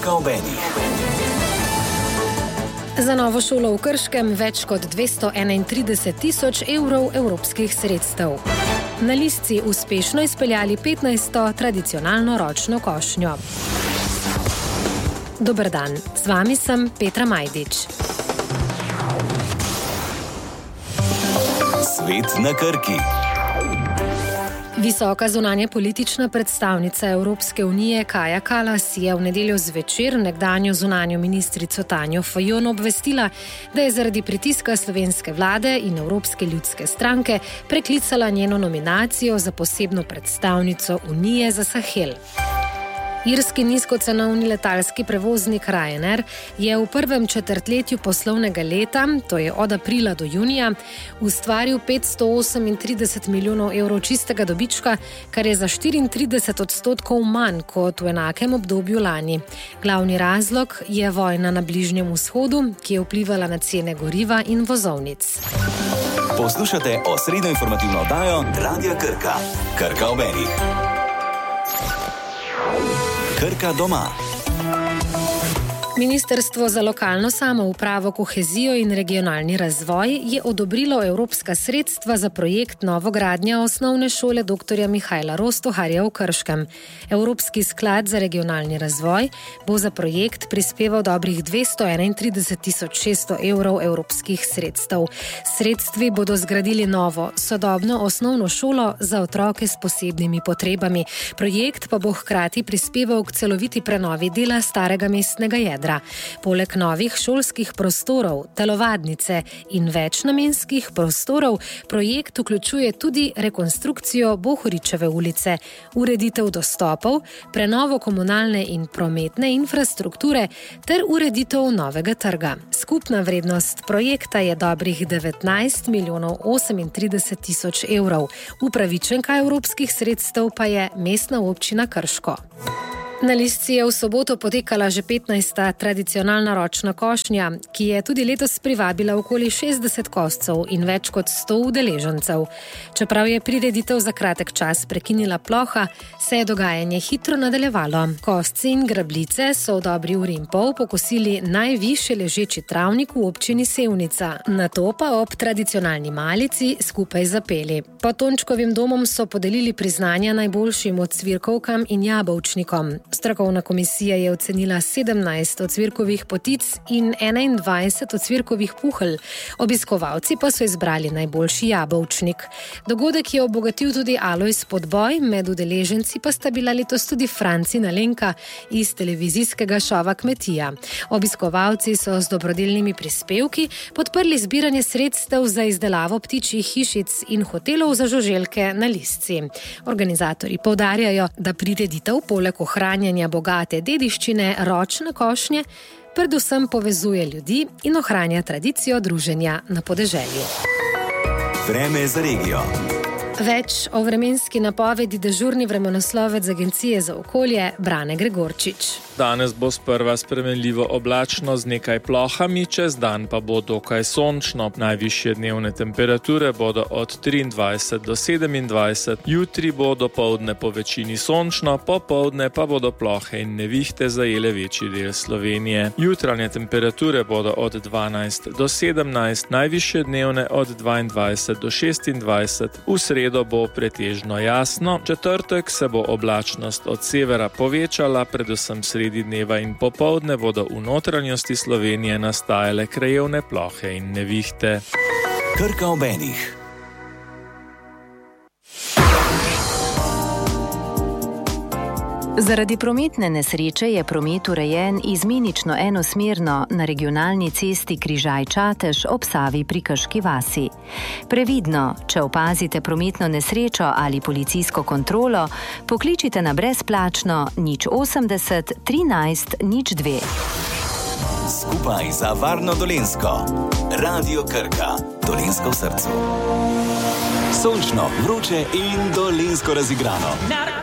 Krka ob enih. Za novo šolo v Krškem več kot 231 tisoč evrov evropskih sredstev. Na Listci uspešno izpeljali 15. tradicionalno ročno košnjo. Dober dan, z vami sem Petra Majdič. Svet na Krki. Visoka zunanja politična predstavnica Evropske unije Kaja Kallas je v nedeljo zvečer nekdanjo zunanjo ministrico Tanjo Fajon obvestila, da je zaradi pritiska slovenske vlade in Evropske ljudske stranke preklicala njeno nominacijo za posebno predstavnico Unije za Sahel. Irski nizkocenovni letalski prevoznik Ryanair je v prvem četrtletju poslovnega leta, to je od aprila do junija, ustvaril 538 milijonov evrov čistega dobička, kar je za 34% manj kot v enakem obdobju lani. Glavni razlog je vojna na Bližnjem vzhodu, ki je vplivala na cene goriva in vozovnic. Poslušate osrednjo informativno oddajo Radia Krka. Krka ob enih. Krka doma. Ministrstvo za lokalno samoupravo, kohezijo in regionalni razvoj je odobrilo evropska sredstva za projekt novogradnja osnovne šole dr. Mihaela Rostoharja v Krškem. Evropski sklad za regionalni razvoj bo za projekt prispeval dobrih 231.600 evrov evropskih sredstev. Sredstvi bodo zgradili novo, sodobno osnovno šolo za otroke s posebnimi potrebami. Projekt pa bo hkrati prispeval k celoviti prenovi dela starega mestnega jedra. Poleg novih šolskih prostorov, telovadnice in večnamenskih prostorov, projekt vključuje tudi rekonstrukcijo Bohoričeve ulice, ureditev dostopov, prenovo komunalne in prometne infrastrukture ter ureditev novega trga. Skupna vrednost projekta je dobrih 19 milijonov 38 tisoč evrov. Upravičenka evropskih sredstev pa je Mestna občina Krško. Na Listci je v soboto potekala že 15. tradicionalna ročna košnja, ki je tudi letos privabila okoli 60 koscev in več kot 100 udeležencev. Čeprav je prireditev za kratek čas prekinila ploha, se je dogajanje hitro nadaljevalo. Kosci in grabljice so v dobri uri in pol pokosili najvišje ležeči travnik v občini Sevnica. Nato pa ob tradicionalni malici skupaj zapeli. Pod Tončkovim domom so podelili priznanja najboljšim ocvirkovkam in jabolčnikom. Strokovna komisija je ocenila 17 ocvirkovih potic in 21 ocvirkovih puhelj. Obiskovalci pa so izbrali najboljši jabolčnik. Dogodek je obogatil tudi Alojz Podboj, med udeleženci pa sta bila letos tudi Francina Lenka iz televizijskega šova Kmetija. Obiskovalci so z dobrodelnimi prispevki podprli zbiranje sredstev za izdelavo ptičjih hišic in hotelov za žuželke na Listci. Organizatorji poudarjajo, da prireditev poleg ohranjanja bogate dediščine ročne košnje predvsem povezuje ljudi in ohranja tradicijo druženja na podeželju. Vreme za regijo. Več o vremenski napovedi dežurni vremenoslovec Agencije za okolje Brane Gregorčič. Danes bo sprva spremenljivo oblačno z nekaj plohami, čez dan pa bo dokaj sončno. Najvišje dnevne temperature bodo od 23 do 27, jutri bo dopoldne po večini sončno, popoldne pa bodo plohe in nevihte zajele večji del Slovenije. Jutranje temperature bodo od 12 do 17, najvišje dnevne od 22 do 26, v sredo bo pretežno jasno, četrtek se bo oblačnost od severa povečala, predvsem sredi dneva in popoldne bodo v notranjosti Slovenije nastajale krajevne plohe in nevihte. Krka ob enih. Zaradi prometne nesreče je promet urejen izmenično enosmerno na regionalni cesti Križaj-Čatež ob Savi pri Krški vasi. Previdno, če opazite prometno nesrečo ali policijsko kontrolo, pokličite na brezplačno 080 13 02. Skupaj za varno Dolenjsko. Radio Krka. Dolenjsko v srcu. Sončno, vroče in dolenjsko razigrano.